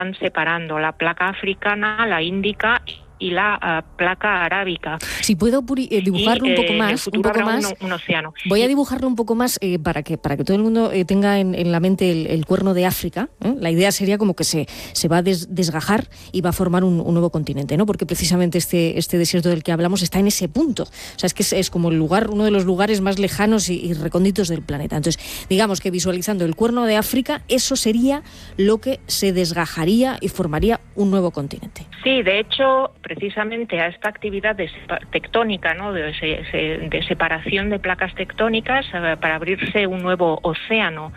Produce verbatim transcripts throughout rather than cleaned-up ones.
separando la placa africana, la índica y la uh, placa arábica. Si puedo puri- eh, dibujarlo y, un poco eh, más, un, un poco más. Un, un océano. Voy a dibujarlo un poco más eh, para que para que todo el mundo eh, tenga en, en la mente el, el cuerno de África, ¿eh? La idea sería como que se, se va a des, desgajar y va a formar un, un nuevo continente, ¿no? Porque precisamente este, este desierto del que hablamos está en ese punto. O sea, es que es, es como el lugar, uno de los lugares más lejanos y, y recónditos del planeta. Entonces, digamos que visualizando el cuerno de África, eso sería lo que se desgajaría y formaría un nuevo continente. Sí, de hecho, precisamente a esta actividad de tectónica, ¿no? de, de, de separación de placas tectónicas eh, para abrirse un nuevo océano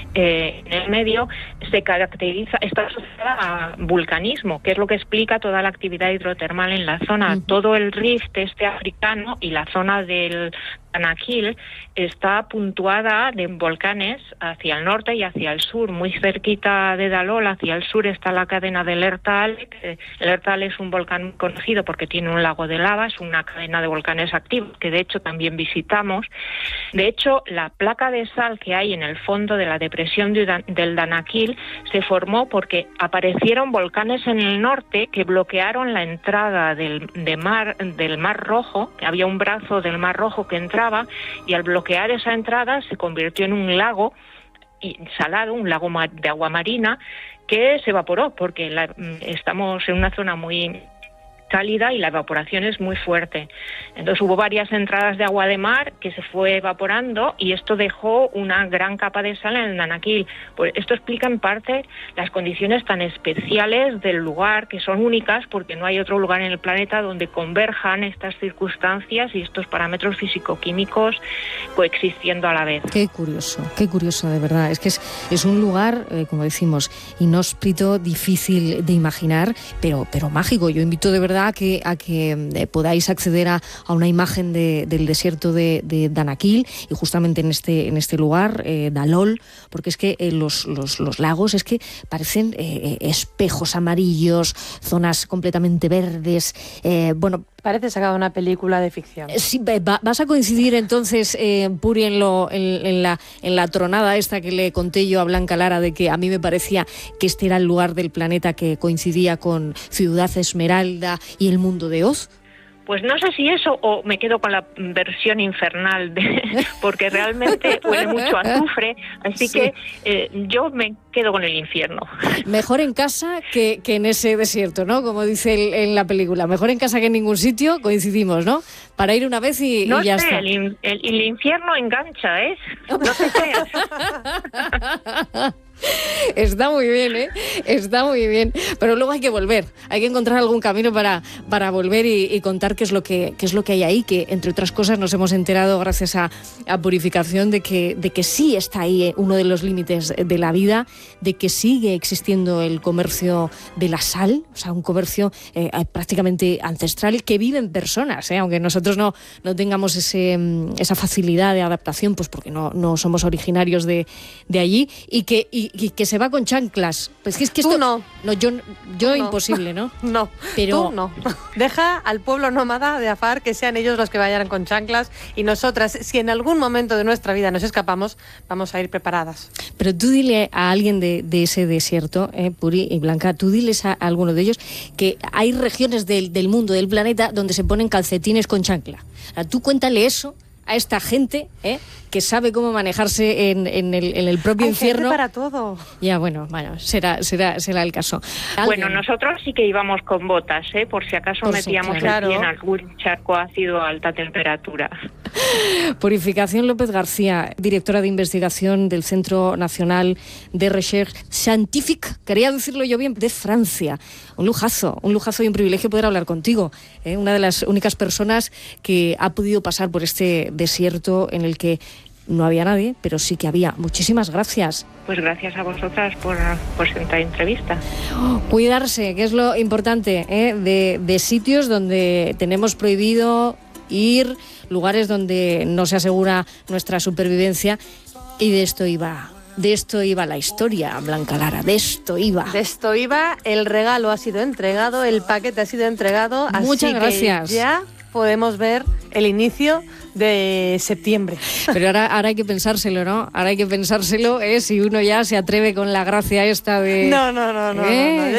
eh, en el medio, se caracteriza, está asociada a vulcanismo, que es lo que explica toda la actividad hidrotermal en la zona. Uh-huh. Todo el rift este africano y la zona del Danakil está puntuada de volcanes hacia el norte y hacia el sur, muy cerquita de Dalol. Hacia el sur está la cadena del Ertal. El Ertal es un volcán muy conocido porque tiene un lago de lava, es una cadena de volcanes activos que de hecho también visitamos. De hecho, la placa de sal que hay en el fondo de la depresión de, del Danakil se formó porque aparecieron volcanes en el norte que bloquearon la entrada del, de mar, del Mar Rojo. Había un brazo del Mar Rojo que entraba y al bloquear esa entrada se convirtió en un lago salado, un lago de agua marina que se evaporó porque la, estamos en una zona muy cálida y la evaporación es muy fuerte. Entonces hubo varias entradas de agua de mar que se fue evaporando y esto dejó una gran capa de sal en el Danakil. Pues esto explica en parte las condiciones tan especiales del lugar, que son únicas porque no hay otro lugar en el planeta donde converjan estas circunstancias y estos parámetros físico-químicos coexistiendo a la vez. Qué curioso, qué curioso de verdad. Es que es, es un lugar, eh, como decimos, inhóspito, difícil de imaginar, pero, pero mágico. Yo invito de verdad a que, a que eh, podáis acceder a, a una imagen de, del desierto de, de Danakil y justamente en este, en este lugar, eh, Dalol, porque es que eh, los, los, los lagos es que parecen eh, espejos amarillos, zonas completamente verdes, eh, bueno... Parece sacado una película de ficción. Sí, va, vas a coincidir entonces, eh, Puri, en, lo, en, en, la, en la tronada esta que le conté yo a Blanca Lara de que a mí me parecía que este era el lugar del planeta que coincidía con Ciudad Esmeralda y el mundo de Oz. Pues no sé si eso o me quedo con la versión infernal, de, porque realmente huele mucho a azufre, así sí. que eh, yo me quedo con el infierno. Mejor en casa que, que en ese desierto, ¿no? Como dice el, en la película, mejor en casa que en ningún sitio, coincidimos, ¿no? Para ir una vez y, no y ya sé, está. El, el, el infierno engancha, ¿eh? No te creas. Está muy bien, ¿eh? Está muy bien. Pero luego hay que volver. Hay que encontrar algún camino para, para volver y, y contar qué es lo que qué es lo que hay ahí, que entre otras cosas nos hemos enterado gracias a, a Purificación de que, de que sí está ahí uno de los límites de la vida, de que sigue existiendo el comercio de la sal, o sea, un comercio eh, prácticamente ancestral que viven personas, ¿eh? Aunque nosotros no, no tengamos ese, esa facilidad de adaptación, pues porque no, no somos originarios de, de allí, y que y, y que se va con chanclas. Pues es que esto, Tú no. no yo, yo no. imposible, ¿no? No, pero tú no. Deja al pueblo nómada de Afar que sean ellos los que vayan con chanclas y nosotras, si en algún momento de nuestra vida nos escapamos, vamos a ir preparadas. Pero tú dile a alguien de, de ese desierto, eh, Puri y Blanca, tú diles a, a alguno de ellos que hay regiones del, del mundo, del planeta, donde se ponen calcetines con chancla. O sea, tú cuéntale eso a esta gente, ¿eh? que sabe cómo manejarse en, en, el, en el propio Hay infierno. Gente para todo. Ya, bueno, bueno, será, será, será el caso. Bueno, nosotros sí que íbamos con botas, ¿eh? Por si acaso por metíamos sí, claro. el pie en algún charco ácido a alta temperatura. Purificación López García, directora de investigación del Centro Nacional de Recherche Scientifique, quería decirlo yo bien, de Francia. Un lujazo, un lujazo y un privilegio poder hablar contigo, ¿eh? Una de las únicas personas que ha podido pasar por este desierto en el que no había nadie, pero sí que había. Muchísimas gracias. Pues gracias a vosotras por, por esta entrevista. Oh, cuidarse, que es lo importante, ¿eh? de, de sitios donde tenemos prohibido ir, lugares donde no se asegura nuestra supervivencia, y de esto iba... De esto iba la historia, Blanca Lara, de esto iba. De esto iba, el regalo ha sido entregado, el paquete ha sido entregado. Muchas así gracias. Que ya podemos ver el inicio de septiembre. Pero ahora, ahora hay que pensárselo, ¿no? Ahora hay que pensárselo, ¿eh? Si uno ya se atreve con la gracia esta de... No, no, no, no. ¿eh? no, no.